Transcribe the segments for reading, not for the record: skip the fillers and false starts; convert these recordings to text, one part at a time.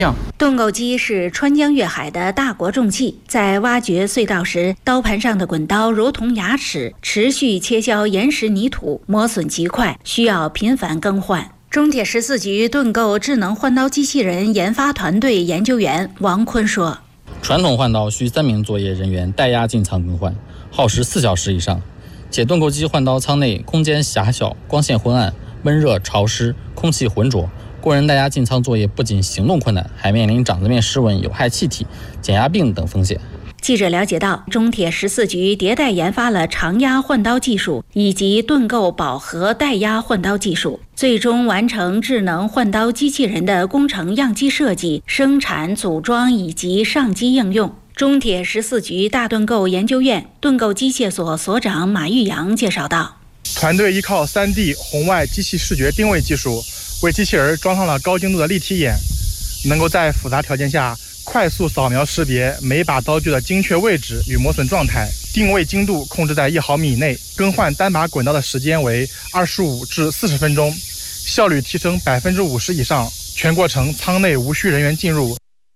盾构机是穿江越海的大国重器，在挖掘隧道时，刀盘上的滚刀如同牙齿，持续切削岩石泥土，磨损极快，需要频繁更换。中铁14局盾构智能换刀机器人研发团队研究员王坤说：“ 传统换刀需3名作业人员带压进仓更换，耗时4小时以上，且盾构机换刀舱内空间狭小，光线昏暗，闷热潮湿，空气浑浊。工人带压进仓作业不仅行动困难，还面临掌子面失稳、有害气体、减压病等风险。” 记者了解到，中铁14局迭代研发了长压换刀技术以及盾构饱和带压换刀技术，最终完成智能换刀机器人的工程样机设计、生产、组装以及上机应用。中铁14局大盾构研究院盾构机械所所长马玉阳介绍道：“ 团队依靠3D 红外机器视觉定位技术，为机器人装上了高精度的立体眼，能够在复杂条件下快速扫描识别每把刀具的精确位置与磨损状态，定位精度控制在1毫米以内，更换单把滚刀的时间为25至40分钟，效率提升50%以上，全过程舱内无需人员进入。”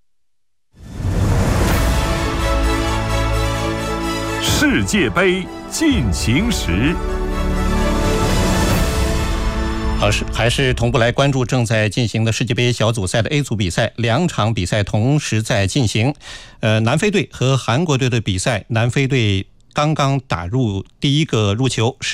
世界杯进行时。 好，还是同步来关注正在进行的世界杯小组赛的 A 组比赛，2场比赛同时在进行。南非队和韩国队的比赛，南非队刚刚打入第一个入球，